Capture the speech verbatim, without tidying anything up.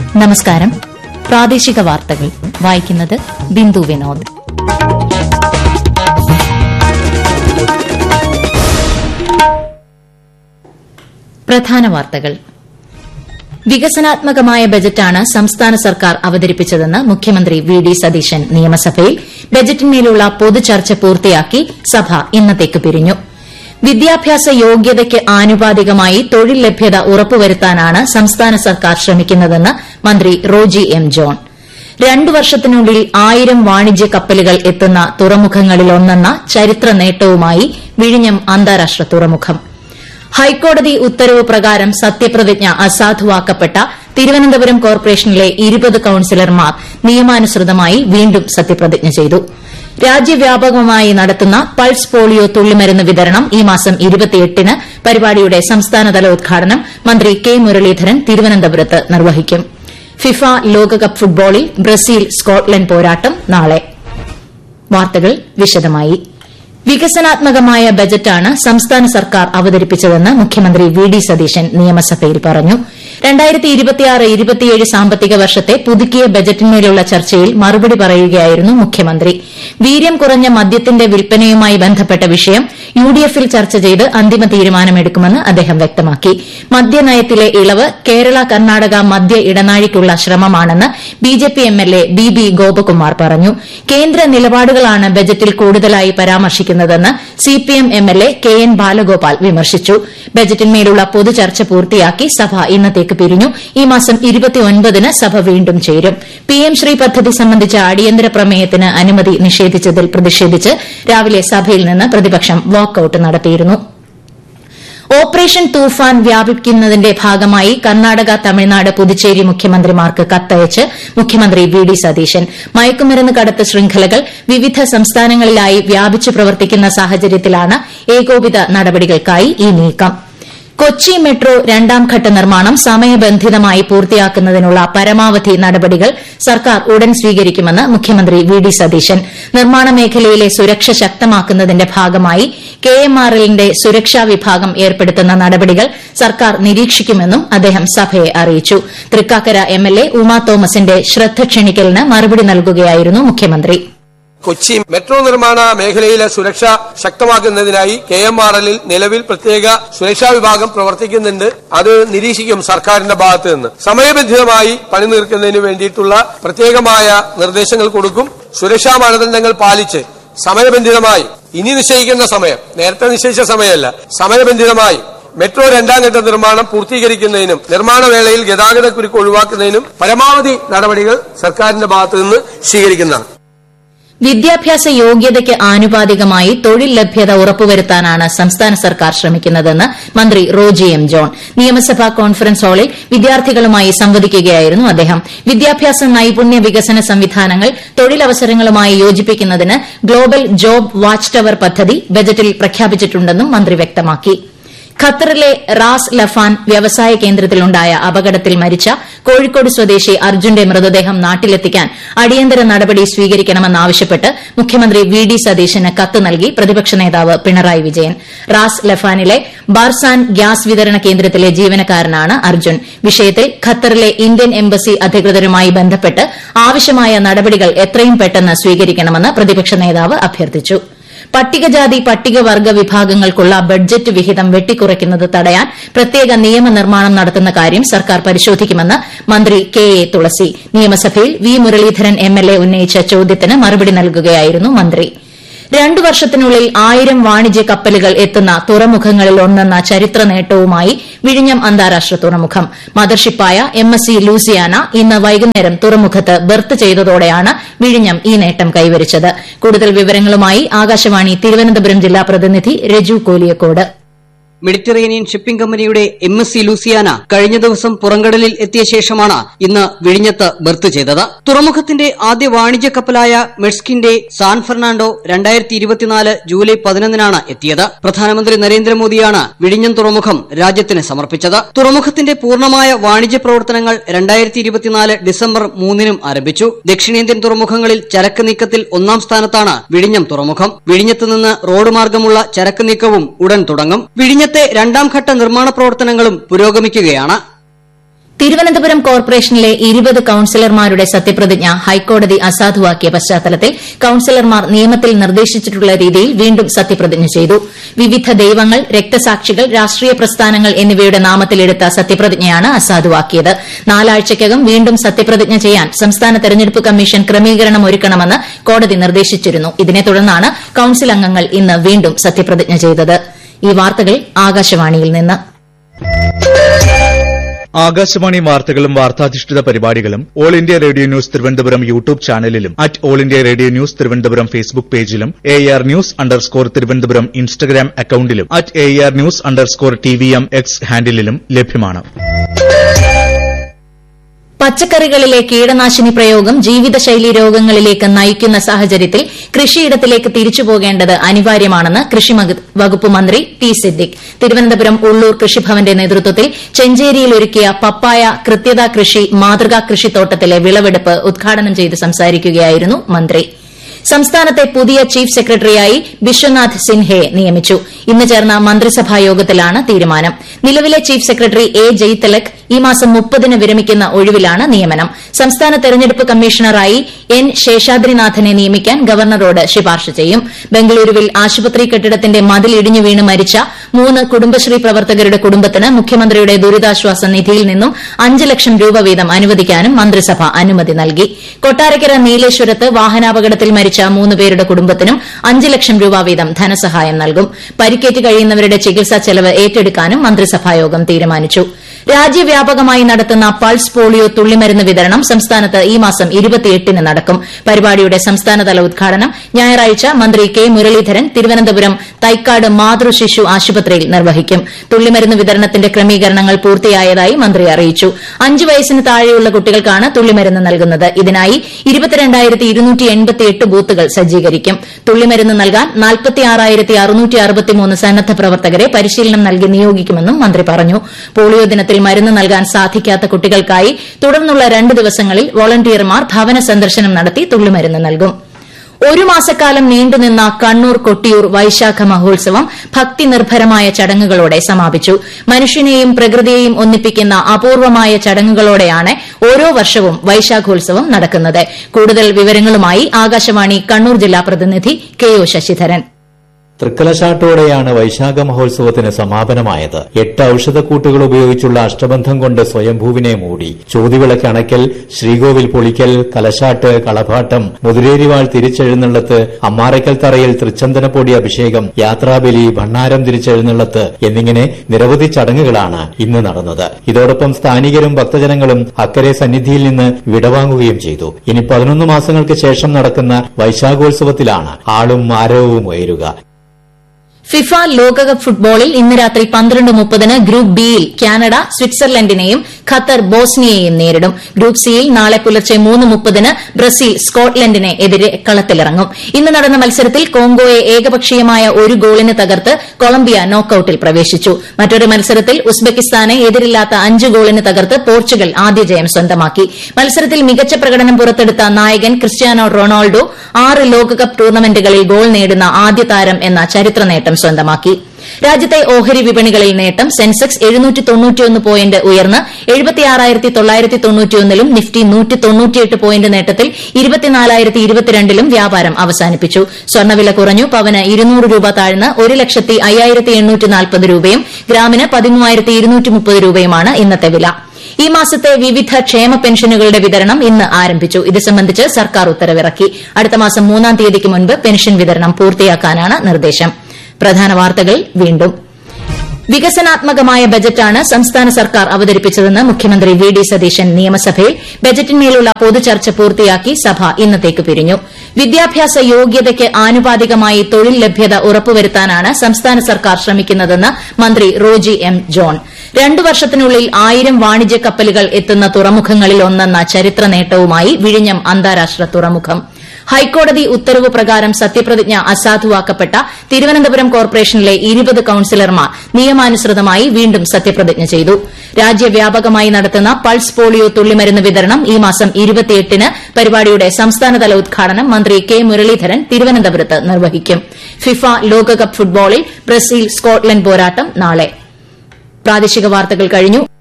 നമസ്കാരം. പ്രാദേശിക വാർത്തകൾ വായിക്കുന്നത് ബിന്ദു വിനോദ്. പ്രധാന വാർത്തകൾ. വികസനാത്മകമായ ബജറ്റാണ് സംസ്ഥാന സർക്കാർ അവതരിപ്പിച്ചതെന്ന് മുഖ്യമന്ത്രി വി ഡി സതീശൻ നിയമസഭയിൽ. ബജറ്റിന്മേലുള്ള പൊതുചർച്ച പൂർത്തിയാക്കി സഭ ഇന്നത്തേക്ക് പിരിഞ്ഞു. വിദ്യാഭ്യാസ യോഗ്യതയ്ക്ക് ആനുപാതികമായി തൊഴിൽ ലഭ്യത ഉറപ്പുവരുത്താനാണ് സംസ്ഥാന സർക്കാർ ശ്രമിക്കുന്നതെന്ന് മന്ത്രി റോജി എം ജോൺ. രണ്ടു വർഷത്തിനുള്ളിൽ ആയിരം വാണിജ്യ കപ്പലുകൾ എത്തുന്ന തുറമുഖങ്ങളിലൊന്നെന്ന ചരിത്ര നേട്ടവുമായി വിഴിഞ്ഞം അന്താരാഷ്ട്ര തുറമുഖം. ഹൈക്കോടതി ഉത്തരവ് പ്രകാരം സത്യപ്രതിജ്ഞ അസാധുവാക്കപ്പെട്ട തിരുവനന്തപുരം കോർപ്പറേഷനിലെ ഇരുപത് കൌൺസിലർമാർ നിയമാനുസൃതമായി വീണ്ടും സത്യപ്രതിജ്ഞ ചെയ്തു. രാജ്യവ്യാപകമായി നടത്തുന്ന പൾസ് പോളിയോ തുള്ളിമരുന്ന് വിതരണം ഈ മാസം ഇരുപത്തിയെട്ടിന് പരിപാടിയുടെ സംസ്ഥാനതല ഉദ്ഘാടനം മന്ത്രി കെ മുരളീധരൻ തിരുവനന്തപുരത്ത് നിർവഹിക്കും. ഫിഫ ലോകകപ്പ് ഫുട്ബോളിൽ ബ്രസീൽ സ്കോട്ട്ലൻഡ് പോരാട്ടം നാളെ. വാർത്തകൾ വിശദമായി. വികസനാത്മകമായ ബജറ്റാണ് സംസ്ഥാന സർക്കാർ അവതരിപ്പിച്ചതെന്ന് മുഖ്യമന്ത്രി വി ഡി സതീശൻ നിയമസഭയിൽ പറഞ്ഞു. രണ്ടായിരത്തി ഇരുപത്തിയാറ് ഇരുപത്തിയേഴ് സാമ്പത്തിക വർഷത്തെ പുതുക്കിയ ബജറ്റിന്മേലുള്ള ചർച്ചയിൽ മറുപടി പറയുകയായിരുന്നു മുഖ്യമന്ത്രി. വീര്യം കുറഞ്ഞ മദ്യത്തിന്റെ വിൽപ്പനയുമായി ബന്ധപ്പെട്ട വിഷയം യു ഡി എഫിൽ ചർച്ച ചെയ്ത് അന്തിമ തീരുമാനമെടുക്കുമെന്ന് അദ്ദേഹം വ്യക്തമാക്കി. മദ്യനയത്തിലെ ഇളവ് കേരള കർണാടക മദ്യ ഇടനാഴിക്കുള്ള ശ്രമമാണെന്ന് B J P M L A B B Gopakumar പറഞ്ഞു. കേന്ദ്ര നിലപാടുകളാണ് ബജറ്റിൽ കൂടുതലായി പരാമർശിക്കുന്നതെന്ന് C P M M L A K N Balagopal വിമർശിച്ചു. ബജറ്റിന്മേലുള്ള പൊതുചർച്ച പൂർത്തിയാക്കി സഭ ഇന്നത്തേക്ക് പിരിഞ്ഞു. ഈ മാസം ഇരുപത്തിയൊൻപതിന് സഭ വീണ്ടും ചേരും. പി എം ശ്രീ പദ്ധതി സംബന്ധിച്ച അടിയന്തര പ്രമേയത്തിന് അനുമതി നിഷേധിച്ചതിൽ പ്രതിഷേധിച്ച് രാവിലെ സഭയിൽ നിന്ന് പ്രതിപക്ഷം വാക്കൌട്ട് നടത്തിയിരുന്നു. ഓപ്പറേഷൻ തൂഫാൻ വ്യാപിക്കുന്നതിന്റെ ഭാഗമായി കർണാടക, തമിഴ്നാട്, പുതുച്ചേരി മുഖ്യമന്ത്രിമാർക്ക് കത്തയച്ച് മുഖ്യമന്ത്രി വി ഡി സതീശൻ. മയക്കുമരുന്ന് കടത്ത് ശൃംഖലകൾ വിവിധ സംസ്ഥാനങ്ങളിലായി വ്യാപിച്ചു പ്രവർത്തിക്കുന്ന സാഹചര്യത്തിലാണ് ഏകോപിത നടപടികൾക്കായി ഈ നീക്കം. കൊച്ചി മെട്രോ രണ്ടാംഘട്ട നിർമ്മാണം സമയബന്ധിതമായി പൂർത്തിയാക്കുന്നതിനുള്ള പരമാവധി നടപടികൾ സർക്കാർ ഉടൻ സ്വീകരിക്കുമെന്ന് മുഖ്യമന്ത്രി വി ഡി സതീശൻ. നിർമ്മാണ മേഖലയിലെ സുരക്ഷ ശക്തമാക്കുന്നതിന്റെ ഭാഗമായി കെ എം ആർ എല്ലിന്റെ സുരക്ഷാ വിഭാഗം ഏർപ്പെടുത്തുന്ന നടപടികൾ സർക്കാർ നിരീക്ഷിക്കുമെന്നും അദ്ദേഹം സഭയെ അറിയിച്ചു. Thrikkakara M L A Uma തോമസിന്റെ ശ്രദ്ധ ക്ഷണിക്കലിന് മറുപടി നൽകുകയായിരുന്നു മുഖ്യമന്ത്രി. കൊച്ചി മെട്രോ നിർമ്മാണ മേഖലയിലെ സുരക്ഷ ശക്തമാക്കുന്നതിനായി കെ എം ആർ എല്ലിൽ നിലവിൽ പ്രത്യേക സുരക്ഷാ വിഭാഗം പ്രവർത്തിക്കുന്നുണ്ട്. അത് നിരീക്ഷിക്കും സർക്കാരിന്റെ ഭാഗത്ത് നിന്ന്. സമയബന്ധിതമായി പണി തീർക്കുന്നതിന് വേണ്ടിയിട്ടുള്ള പ്രത്യേകമായ നിർദ്ദേശങ്ങൾ കൊടുക്കും. സുരക്ഷാ മാനദണ്ഡങ്ങൾ പാലിച്ച് സമയബന്ധിതമായി ഇനി നിശ്ചയിക്കുന്ന സമയം, നേരത്തെ നിശ്ചയിച്ച സമയമല്ല, സമയബന്ധിതമായി മെട്രോ രണ്ടാം ഘട്ട നിർമ്മാണം പൂർത്തീകരിക്കുന്നതിനും നിർമ്മാണ വേളയിൽ ഗതാഗതക്കുരുക്ക് ഒഴിവാക്കുന്നതിനും പരമാവധി നടപടികൾ സർക്കാരിന്റെ ഭാഗത്തു നിന്ന് സ്വീകരിക്കുന്നതാണ്. വിദ്യാഭ്യാസ യോഗ്യതയ്ക്ക് ആനുപാതികമായി തൊഴിൽ ലഭ്യത ഉറപ്പുവരുത്താനാണ് സംസ്ഥാന സർക്കാർ ശ്രമിക്കുന്നതെന്ന് മന്ത്രി റോജി എം ജോൺ. നിയമസഭാ കോൺഫറൻസ് ഹാളിൽ വിദ്യാർത്ഥികളുമായി സംവദിക്കുകയായിരുന്നു അദ്ദേഹം. വിദ്യാഭ്യാസ നൈപുണ്യ വികസന സംവിധാനങ്ങൾ തൊഴിലവസരങ്ങളുമായി യോജിപ്പിക്കുന്നതിന് ഗ്ലോബൽ ജോബ് വാച്ച് ടവർ പദ്ധതി ബജറ്റിൽ പ്രഖ്യാപിച്ചിട്ടുണ്ടെന്നും മന്ത്രി വ്യക്തമാക്കി. ഖത്തറിലെ റാസ് ലഫാൻ വ്യവസായ കേന്ദ്രത്തിലുണ്ടായ അപകടത്തിൽ മരിച്ച കോഴിക്കോട് സ്വദേശി അർജുന്റെ മൃതദേഹം നാട്ടിലെത്തിക്കാൻ അടിയന്തര നടപടി സ്വീകരിക്കണമെന്നാവശ്യപ്പെട്ട് മുഖ്യമന്ത്രി വി ഡി സതീശന് കത്ത് നൽകി പ്രതിപക്ഷ നേതാവ് Pinarayi Vijayan. Ras ലഫാനിലെ Barzan gas വിതരണ കേന്ദ്രത്തിലെ ജീവനക്കാരനാണ് അർജുൻ. വിഷയത്തിൽ ഖത്തറിലെ ഇന്ത്യൻ എംബസി അധികൃതരുമായി ബന്ധപ്പെട്ട് ആവശ്യമായ നടപടികൾ എത്രയും പെട്ടെന്ന് സ്വീകരിക്കണമെന്ന് പ്രതിപക്ഷ നേതാവ് അഭ്യർത്ഥിച്ചു. പട്ടികജാതി പട്ടികവർഗ വിഭാഗങ്ങൾക്കുള്ള ബഡ്ജറ്റ് വിഹിതം വെട്ടിക്കുറയ്ക്കുന്നത് തടയാൻ പ്രത്യേക നിയമനിർമ്മാണം നടത്തുന്ന കാര്യം സർക്കാർ പരിശോധിക്കുമെന്ന് മന്ത്രി കെ എ തുളസി. നിയമസഭയിൽ V Muraleedharan M L A ഉന്നയിച്ച ചോദ്യത്തിന് മറുപടി നൽകുകയായിരുന്നു മന്ത്രി. രണ്ടു വർഷത്തിനുള്ളിൽ ആയിരം വാണിജ്യ കപ്പലുകൾ എത്തുന്ന തുറമുഖങ്ങളിലൊന്നെന്ന ചരിത്ര നേട്ടവുമായി വിഴിഞ്ഞം അന്താരാഷ്ട്ര തുറമുഖം. മദർഷിപ്പായ എം എസ് സി ലൂസിയാന ഇന്ന് വൈകുന്നേരം തുറമുഖത്ത് ബർത്ത് ചെയ്തതോടെയാണ് വിഴിഞ്ഞം ഈ നേട്ടം കൈവരിച്ചത്. കൂടുതൽ വിവരങ്ങളുമായി ആകാശവാണി തിരുവനന്തപുരം ജില്ലാ പ്രതിനിധി രജു കോലിയക്കോട്. മെഡിറ്ററേനിയൻ ഷിപ്പിംഗ് കമ്പനിയുടെ എം എസ് സി ലൂസിയാന കഴിഞ്ഞ ദിവസം പുറംകടലിൽ എത്തിയ ശേഷമാണ് ഇന്ന് വിഴിഞ്ഞത്ത് ബർത്ത് ചെയ്തത്. തുറമുഖത്തിന്റെ ആദ്യ വാണിജ്യ കപ്പലായ മെഴ്സ്കിന്റെ സാൻ ഫെർണാണ്ടോ രണ്ടായിരത്തി ഇരുപത്തിനാല് ജൂലൈ പതിനൊന്നിനാണ് എത്തിയത്. പ്രധാനമന്ത്രി നരേന്ദ്രമോദിയാണ് വിഴിഞ്ഞം തുറമുഖം രാജ്യത്തിന് സമർപ്പിച്ചത്. തുറമുഖത്തിന്റെ പൂർണ്ണമായ വാണിജ്യ പ്രവർത്തനങ്ങൾ രണ്ടായിരത്തി ഇരുപത്തിനാല് ഡിസംബർ മൂന്നിനും ആരംഭിച്ചു. ദക്ഷിണേന്ത്യൻ തുറമുഖങ്ങളിൽ ചരക്ക് നീക്കത്തിൽ ഒന്നാം സ്ഥാനത്താണ് വിഴിഞ്ഞം തുറമുഖം. വിഴിഞ്ഞത്ത് നിന്ന് റോഡ് മാർഗമുള്ള ചരക്ക് നീക്കവും ഉടൻ തുടങ്ങും. വിഴിഞ്ഞ രണ്ടാം ഘട്ട നിർമ്മാണ പ്രവർത്തനങ്ങളും പുരോഗമിക്കുകയാണ്. തിരുവനന്തപുരം കോർപ്പറേഷനിലെ ഇരുപത് കൌൺസിലർമാരുടെ സത്യപ്രതിജ്ഞ ഹൈക്കോടതി അസാധുവാക്കിയ പശ്ചാത്തലത്തിൽ കൌൺസിലർമാർ നിയമത്തിൽ നിർദ്ദേശിച്ചിട്ടുള്ള രീതിയിൽ വീണ്ടും സത്യപ്രതിജ്ഞ ചെയ്തു. വിവിധ ദൈവങ്ങൾ, രക്തസാക്ഷികൾ, രാഷ്ട്രീയ പ്രസ്ഥാനങ്ങൾ എന്നിവയുടെ നാമത്തിലെടുത്ത സത്യപ്രതിജ്ഞയാണ് അസാധുവാക്കിയത്. നാലാഴ്ചയ്ക്കകം വീണ്ടും സത്യപ്രതിജ്ഞ ചെയ്യാൻ സംസ്ഥാന തെരഞ്ഞെടുപ്പ് കമ്മീഷൻ ക്രമീകരണം ഒരുക്കണമെന്ന് കോടതി നിർദ്ദേശിച്ചിരുന്നു. ഇതിനെ തുടർന്നാണ് കൌൺസിൽ അംഗങ്ങൾ ഇന്ന് വീണ്ടും സത്യപ്രതിജ്ഞ ചെയ്തത്. ഈ വാർത്തകൾ ആകാശവാണിയിൽ നിന്ന്. ആകാശവാണി വാർത്തകളും വാർത്താധിഷ്ഠിത പരിപാടികളും all India radio news Thiruvananthapuram YouTube ചാനലിലും at all India radio news Thiruvananthapuram Facebook പേജിലും A R news underscore Thiruvananthapuram Instagram അക്കൌണ്ടിലും at A R news underscore T V M X ഹാൻഡിലും ലഭ്യമാണ്. പച്ചക്കറികളിലെ കീടനാശിനി പ്രയോഗം ജീവിതശൈലി രോഗങ്ങളിലേക്ക് നയിക്കുന്ന സാഹചര്യത്തിൽ കൃഷിയിടത്തിലേക്ക് തിരിച്ചുപോകേണ്ടത് അനിവാര്യമാണെന്ന് കൃഷി വകുപ്പ് മന്ത്രി ടി സിദ്ദിഖ് തിരുവനന്തപുരം ഉള്ളൂർ കൃഷിഭവന്റെ നേതൃത്വത്തിൽ ചെഞ്ചേരിയിൽ ഒരുക്കിയ പപ്പായ കൃത്യത കൃഷി മാതൃകാ കൃഷിത്തോട്ടത്തിലെ വിളവെടുപ്പ് ഉദ്ഘാടനം ചെയ്ത് സംസാരിക്കുകയായിരുന്നു മന്ത്രി. സംസ്ഥാനത്തെ പുതിയ ചീഫ് സെക്രട്ടറിയായി ബിശ്വനാഥ് സിൻഹയെ നിയമിച്ചു. ഇന്ന് ചേർന്ന മന്ത്രിസഭാ യോഗത്തിലാണ് തീരുമാനം. നിലവിലെ ചീഫ് സെക്രട്ടറി എ ജയ്തിലക് ഈ മാസം മുപ്പതിന് വിരമിക്കുന്ന ഒഴിവിലാണ് നിയമനം. സംസ്ഥാന തെരഞ്ഞെടുപ്പ് കമ്മീഷണറായി എൻ ശേഷാദ്രിനാഥനെ നിയമിക്കാൻ ഗവർണറോട് ശുപാർശ ചെയ്യും. ബംഗളൂരുവിൽ ആശുപത്രി കെട്ടിടത്തിന്റെ മതിൽ ഇടിഞ്ഞു വീണ് മരിച്ച മൂന്ന് കുടുംബശ്രീ പ്രവർത്തകരുടെ കുടുംബത്തിന് മുഖ്യമന്ത്രിയുടെ ദുരിതാശ്വാസ നിധിയിൽ നിന്നും അഞ്ച് ലക്ഷം രൂപ വീതം അനുവദിക്കാനും മന്ത്രിസഭ അനുമതി നൽകി. കൊട്ടാരക്കര നീലേശ്വരത്ത് വാഹനാപകടത്തിൽ മരിച്ച മൂന്ന് പേരുടെ കുടുംബത്തിനും അഞ്ച് ലക്ഷം രൂപ വീതം ധനസഹായം നൽകും. പരിക്കേറ്റ് കഴിയുന്നവരുടെ ചികിത്സാ ചെലവ് ഏറ്റെടുക്കാനും മന്ത്രിസഭായോഗം തീരുമാനിച്ചു. രാജ്യവ്യാപകമായി നടത്തുന്ന പൾസ് പോളിയോ തുള്ളിമരുന്ന് വിതരണം സംസ്ഥാനത്ത് ഈ മാസം ഇരുപത്തിയെട്ടിന് നടക്കും. പരിപാടിയുടെ സംസ്ഥാനതല ഉദ്ഘാടനം ഞായറാഴ്ച മന്ത്രി കെ മുരളീധരൻ തിരുവനന്തപുരം തൈക്കാട് മാതൃശിശു ആശുപത്രിയിൽ നിർവഹിക്കും. തുള്ളിമരുന്ന് വിതരണത്തിന്റെ ക്രമീകരണങ്ങൾ പൂർത്തിയായതായി മന്ത്രി അറിയിച്ചു. അഞ്ച് വയസ്സിന് താഴെയുള്ള കുട്ടികൾക്കാണ് തുള്ളിമരുന്ന് നൽകുന്നത്. ഇതിനായി ഇരുപത്തിരണ്ടായിരത്തി ഇരുന്നൂറ്റി എൺപത്തിയെട്ട് ബൂത്തുകൾ സജ്ജീകരിക്കും. തുള്ളിമരുന്ന് നൽകാൻ നാൽപ്പത്തിയാറായിരത്തി അറുന്നൂറ്റി അറുപത്തിമൂന്ന് സന്നദ്ധ പ്രവർത്തകരെ പരിശീലനം നൽകി നിയോഗിക്കുമെന്നും മന്ത്രി പറഞ്ഞു. പോളിയോ ദിനത്തിൽ മരുന്ന് നൽകാൻ സാധിക്കാത്ത കുട്ടികൾക്കായി തുടർന്നുള്ള രണ്ട് ദിവസങ്ങളിൽ വോളണ്ടിയർമാർ ഭവന സന്ദർശനം നടത്തി തുള്ളിമരുന്ന് നൽകും. ഒരു മാസക്കാലം നീണ്ടുനിന്ന കണ്ണൂർ കൊട്ടിയൂർ വൈശാഖ മഹോത്സവം ഭക്തിനിർഭരമായ ചടങ്ങുകളോടെ സമാപിച്ചു. മനുഷ്യനെയും പ്രകൃതിയെയും ഒന്നിപ്പിക്കുന്ന അപൂർവമായ ചടങ്ങുകളോടെയാണ് ഓരോ വർഷവും വൈശാഖോത്സവം നടക്കുന്നത്. കൂടുതൽ വിവരങ്ങളുമായി ആകാശവാണി കണ്ണൂർ ജില്ലാ പ്രതിനിധി കെ ഒ ശശിധരൻ. തൃക്കലശാട്ടോടെയാണ് വൈശാഖ മഹോത്സവത്തിന് സമാപനമായത്. എട്ട് ഔഷധക്കൂട്ടുകൾ ഉപയോഗിച്ചുള്ള അഷ്ടബന്ധം കൊണ്ട് സ്വയംഭൂവിനെ മൂടി. ചോതിവിളക്ക് അണയ്ക്കൽ, ശ്രീകോവിൽ പൊളിക്കൽ, കലശാട്ട്, കളഭാട്ടം, മുതിരേരിവാൾ തിരിച്ചെഴുന്നള്ളത്ത്, അമ്മാറയ്ക്കൽ തറയിൽ തൃച്ചന്ദനപ്പൊടി അഭിഷേകം, യാത്രാബലി, ഭണ്ണാരം തിരിച്ചെഴുന്നള്ളത്ത് എന്നിങ്ങനെ നിരവധി ചടങ്ങുകളാണ് ഇന്ന് നടന്നത്. ഇതോടൊപ്പം സ്ഥാനികരും ഭക്തജനങ്ങളും അക്കരെ സന്നിധിയിൽ നിന്ന് വിടവാങ്ങുകയും ചെയ്തു. ഇനി പതിനൊന്ന് മാസങ്ങൾക്ക് ശേഷം നടക്കുന്ന വൈശാഖോത്സവത്തിലാണ് ആളും ആരവവും ഉയരുക. ഫിഫ ലോകകപ്പ് ഫുട്ബോളിൽ ഇന്ന് രാത്രി പന്ത്രണ്ട് മുപ്പതിന് ഗ്രൂപ്പ് ബിയിൽ കാനഡ സ്വിറ്റ്സർലൻഡിനെയും ഖത്തർ ബോസ്നിയയെയും നേരിടും. ഗ്രൂപ്പ് സിയിൽ നാളെ പുലർച്ചെ മൂന്ന് മുപ്പതിന് ബ്രസീൽ സ്കോട്ട്ലൻഡിനെ എതിരെ കളത്തിലിറങ്ങും. ഇന്ന് നടന്ന മത്സരത്തിൽ കോങ്കോയെ ഏകപക്ഷീയമായ ഒരു ഗോളിന് തകർത്ത് കൊളംബിയ നോക്കൌട്ടിൽ പ്രവേശിച്ചു. മറ്റൊരു മത്സരത്തിൽ ഉസ്ബെക്കിസ്ഥാനെ എതിരില്ലാത്ത അഞ്ച് ഗോളിന് തകർത്ത് പോർച്ചുഗൽ ആദ്യ ജയം സ്വന്തമാക്കി. മത്സരത്തിൽ മികച്ച പ്രകടനം പുറത്തെടുത്ത നായകൻ ക്രിസ്ത്യാനോ റൊണാൾഡോ ആറ് ലോകകപ്പ് ടൂർണമെന്റുകളിൽ ഗോൾ നേടുന്ന ആദ്യ താരം എന്ന ചരിത്ര നേട്ടം സ്വന്തമാക്കി. രാജ്യത്തെ ഓഹരി വിപണികളിൽ നേട്ടം. സെൻസെക്സ് എഴുന്നൂറ്റി തൊണ്ണൂറ്റിയൊന്ന് പോയിന്റ് ഉയർന്ന് എഴുപത്തിയാറായിരത്തി തൊള്ളായിരത്തി തൊണ്ണൂറ്റിയൊന്നിലും നിഫ്റ്റി നൂറ്റി തൊണ്ണൂറ്റിയെട്ട് പോയിന്റ് നേട്ടത്തിൽ ഇരുപത്തിനാലായിരത്തി ഇരുപത്തിരണ്ടിലും വ്യാപാരം അവസാനിപ്പിച്ചു. സ്വർണ്ണവില കുറഞ്ഞു. പവന് ഇരുന്നൂറ് രൂപ താഴ്ന്ന് ഒരു ലക്ഷത്തി അയ്യായിരത്തി എണ്ണൂറ്റി നാൽപ്പത് രൂപയും ഗ്രാമിന് പതിമൂവായിരത്തി ഇരുന്നൂറ്റി മുപ്പത് രൂപയുമാണ് ഇന്നത്തെ വില. ഈ മാസത്തെ വിവിധ ക്ഷേമ പെൻഷനുകളുടെ വിതരണം ഇന്ന് ആരംഭിച്ചു. ഇത് സംബന്ധിച്ച് സർക്കാർ ഉത്തരവിറക്കി. അടുത്ത മാസം മൂന്നാം തീയതിക്ക് മുൻപ് പെൻഷൻ വിതരണം പൂർത്തിയാക്കാനാണ് നിർദ്ദേശം. പ്രധാന വാർത്തകൾ വീണ്ടും. വികസനാത്മകമായ ബജറ്റാണ് സംസ്ഥാന സർക്കാർ അവതരിപ്പിച്ചതെന്ന് മുഖ്യമന്ത്രി വി ഡി സതീശൻ നിയമസഭയിൽ. ബജറ്റിന്മേലുള്ള പൊതുചർച്ച പൂർത്തിയാക്കി സഭ ഇന്നത്തേക്ക് പിരിഞ്ഞു. വിദ്യാഭ്യാസ യോഗ്യതയ്ക്ക് ആനുപാതികമായി തൊഴിൽ ലഭ്യത ഉറപ്പുവരുത്താനാണ് സംസ്ഥാന സർക്കാർ ശ്രമിക്കുന്നതെന്ന് മന്ത്രി റോജി എം ജോൺ. രണ്ടു വർഷത്തിനുള്ളിൽ ആയിരം വാണിജ്യ കപ്പലുകൾ എത്തുന്ന തുറമുഖങ്ങളിൽ ഒന്നെന്ന ചരിത്ര നേട്ടവുമായി വിഴിഞ്ഞം അന്താരാഷ്ട്ര തുറമുഖം. ഹൈക്കോടതി ഉത്തരവ് പ്രകാരം സത്യപ്രതിജ്ഞ അസാധുവാക്കപ്പെട്ട തിരുവനന്തപുരം കോർപ്പറേഷനിലെ ഇരുപത് കൌൺസിലർമാർ നിയമാനുസൃതമായി വീണ്ടും സത്യപ്രതിജ്ഞ ചെയ്തു. രാജ്യവ്യാപകമായി നടത്തുന്ന പൾസ് പോളിയോ തുള്ളിമരുന്ന് വിതരണം ഈ മാസം ഇരുപത്തിയെട്ടിന്. പരിപാടിയുടെ സംസ്ഥാനതല ഉദ്ഘാടനം മന്ത്രി കെ മുരളീധരൻ തിരുവനന്തപുരത്ത് നിർവഹിക്കും. ഫിഫ ലോകകപ്പ് ഫുട്ബോളിൽ ബ്രസീൽ സ്കോട്ട്ലൻഡ് പോരാട്ടം നാളെ. പ്രാദേശിക വാർത്തകൾ കഴിഞ്ഞു.